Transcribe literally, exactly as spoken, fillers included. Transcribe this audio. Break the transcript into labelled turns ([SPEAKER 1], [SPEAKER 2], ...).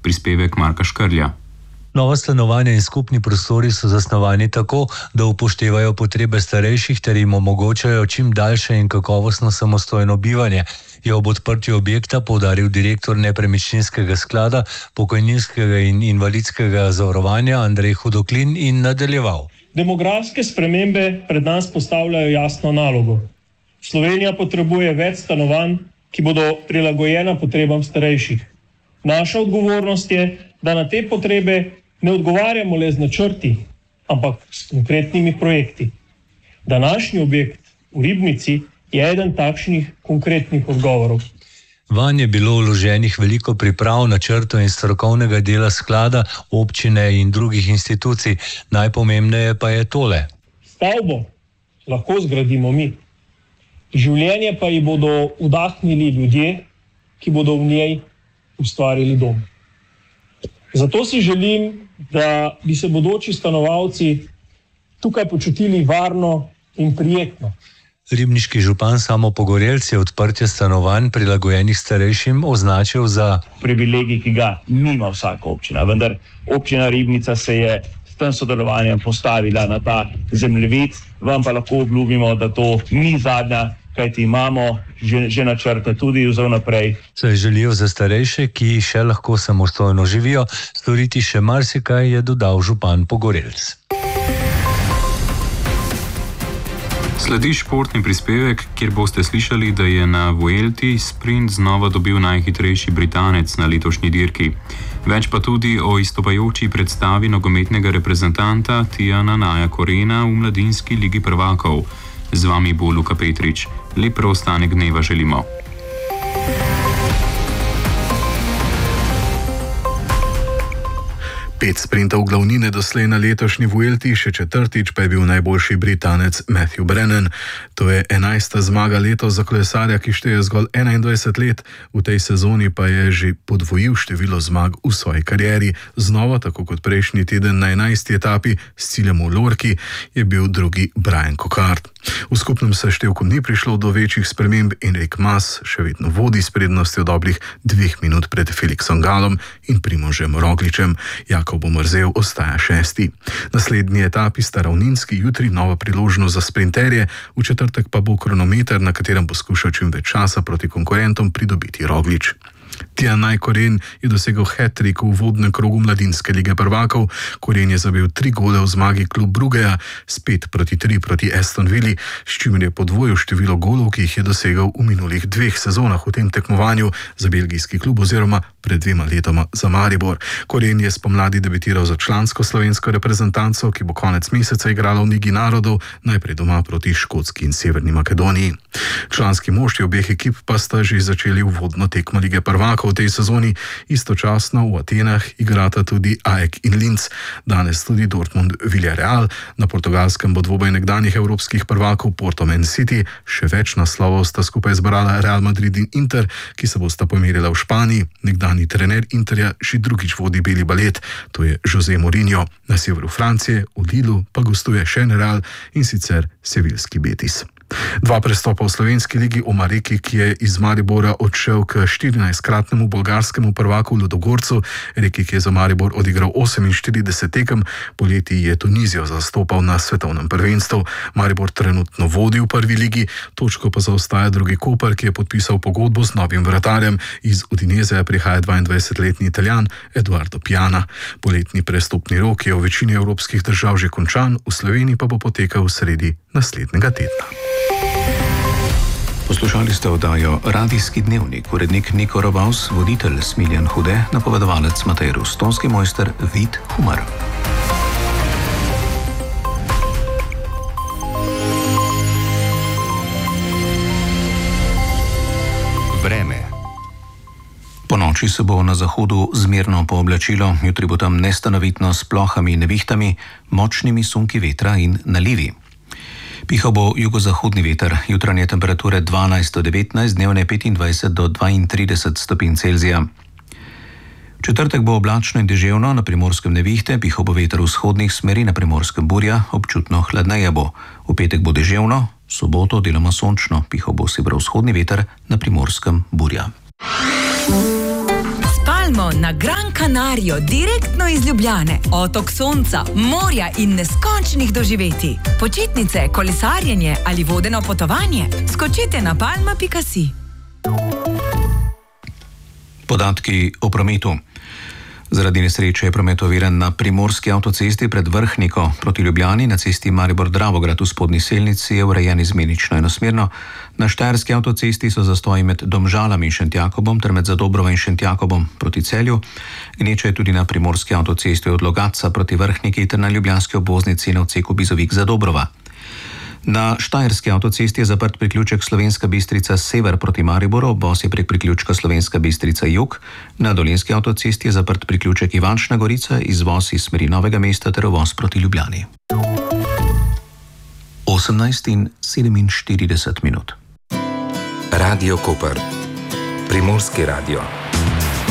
[SPEAKER 1] Prispevek Marka Škrlja.
[SPEAKER 2] Nova stanovanja in skupni prostori so zasnovani tako, da upoštevajo potrebe starejših ter jim omogočajo čim daljše in kakovostno samostojno bivanje, je ob odprtju objekta poudaril direktor nepremičninskega sklada, pokojninskega in invalidskega zavarovanja Andrej Hudoklin in nadaljeval.
[SPEAKER 3] Demografske spremembe pred nas postavljajo jasno nalogo. Slovenija potrebuje več stanovanj, ki bodo prilagojena potrebam starejših. Naša odgovornost je, da na te potrebe ne odgovarjamo le z načrti, ampak s konkretnimi projekti. Današnji objekt v Ribnici je eden takšnih konkretnih odgovorov.
[SPEAKER 2] Vanj je bilo vloženih veliko priprav, načrtov in strokovnega dela sklada, občine in drugih institucij. Najpomembneje pa je tole.
[SPEAKER 3] Stavbo lahko zgradimo mi. Življenje pa ji bodo vdahnili ljudje, ki bodo v njej ustvarili dom. Zato si želim, da bi se bodoči stanovalci tukaj počutili varno in prijetno.
[SPEAKER 2] Ribniški župan Samo Pogorelc je odprtje stanovanj prilagojenih starejšim označil za
[SPEAKER 4] privilegij, ki ga nima vsaka občina. Vendar občina Ribnica se je s tem sodelovanjem postavila na ta zemljevid. Vam pa lahko obljubimo, da to ni zadnja, kajti imamo že, že načrte tudi za naprej.
[SPEAKER 2] Se želijo za starejše, ki še lahko samostojno živijo, storiti še marsikaj, je dodal župan Pogorelc.
[SPEAKER 1] Sledi športni prispevek, kjer boste slišali, da je na Vuelti sprint znova dobil najhitrejši Britanec na letošnji dirki. Več pa tudi o izstopajoči predstavi nogometnega reprezentanta Tijana Naja Korena v mladinski ligi prvakov. Z vami bo Luka Petrič. Lep preostanek dneva želimo.
[SPEAKER 5] Pet sprintov glavnine doslej na letošnji Vuelti, še četrtič pa je bil najboljši Britanec Matthew Brennan. To je enajsta zmaga letos za kolesarja, ki šteje zgolj enaindvajset let, v tej sezoni pa je že podvojil število zmag v svoji karieri. Znova, tako kot prejšnji teden na enajsti etapi s ciljem v Lorki, je bil drugi Brian Cockart. V skupnem seštevku ni prišlo do večjih sprememb in Enric Mas še vedno vodi s prednostjo dobrih dveh minut pred Felixom Gallom in Primožem Rogličem. Jakob Mrzel ostaja šesti. Naslednji etapi sta ravninski, jutri nova priložnost za sprinterje, v četrtek pa bo kronometer, na katerem poskuša čim več časa proti konkurentom pridobiti Roglič. Tijan Naj Koren je dosegel hat-trick v uvodnem krogu mladinske lige prvakov. Koren je zabil tri gole v zmagi Klub Bruggeja, spet proti tri proti Aston Villi, s čimer je podvojil število golov, ki jih je dosegel v minulih dveh sezonah v tem tekmovanju za belgijski klub oziroma pred dvema letoma za Maribor. Koren je spomladi debitiral za člansko slovensko reprezentanco, ki bo konec meseca igrala v Ligi narodov, najprej doma proti Škotski in Severni Makedoniji. Članski moštvi obeh ekip pa sta že začeli uvodno tekmo lige prvakov v tej sezoni. Istočasno v Atenah igrata tudi A E K in Linz, danes tudi Dortmund Villarreal. Na Portugalskem bo dvoboj nekdanjih evropskih prvakov Porto Man City, še več naslovov sta skupaj zbrala Real Madrid in Inter, ki se bosta pomerila v Španiji. Nekdanji trener Interja že drugič vodi beli balet, to je José Mourinho. Na severu Francije, v Lillu, pa gostuje še en Real, in sicer seviljski Betis. Dva prestopa v slovenski ligi, Omar Reki, ki je iz Maribora odšel k štirinajstkratnemu bolgarskemu prvaku Ludogorcu. Reki, ki je za Maribor odigral oseminštirideset tekem, poleti je Tunizijo zastopal na svetovnem prvenstvu. Maribor trenutno vodi v prvi ligi, točko pa zaostaja drugi Koper, ki je podpisal pogodbo z novim vratarjem. Iz Udinezeja prihaja dvaindvajsetletni Italijan Edoardo Piana. Poletni prestopni rok je v večini evropskih držav že končan, v Sloveniji pa bo potekal v sredi naslednjega tedna.
[SPEAKER 6] Poslušali ste oddajo Radijski dnevnik, urednik Niko Robaus, voditelj Smiljan Hude, napovedovalec Matej Rus, tonski mojster Vid Humar. Vreme. Po noči se bo na zahodu zmerno pooblačilo, jutri bo tam nestanovitno s plohami in nevihtami, močnimi sunki vetra in nalivi. Pihal bo jugozahodni veter, jutranje temperature dvanajst do devetnajst, dnevne petindvajset do dvaintrideset stopinj Celzija. V četrtek bo oblačno in deževno, na Primorskem nevihte, pihal bo veter vzhodnih smeri, na Primorskem burja, občutno hladneje bo. V petek bo deževno, v soboto deloma sončno, pihal bo severovzhodni veter, na Primorskem burja.
[SPEAKER 7] Spala Palmo na Gran Canarijo, direktno iz Ljubljane. Otok sonca, morja in neskončnih doživetij. Počitnice, kolesarjenje ali vodeno potovanje? Skočite na palma pika si.
[SPEAKER 6] Podatki o prometu. Zaradi nesreče je promet oviran na primorski avtocesti pred Vrhniko proti Ljubljani, na cesti Maribor-Dravograd v spodnji Selnici je urejen izmenično enosmerno, na štajerski avtocesti so zastoji med Domžalami in Šentjakobom ter med Zadobrovo in Šentjakobom proti Celju, gneče je tudi na primorski avtocesti od Logatca proti Vrhniki ter na ljubljanski obvoznici na odseku Bizovik-Zadobrova. Na štajerski avtocesti je zaprt priključek Slovenska Bistrica sever proti Mariboru, obvoz je prek priključka Slovenska Bistrica jug, na dolenjski avtocesti je zaprt priključek Ivančna Gorica, izvoz iz smeri Novega mesta ter uvoz proti Ljubljani. osemnajst in sedeminštirideset minut.
[SPEAKER 8] Radio Koper, Primorski radio.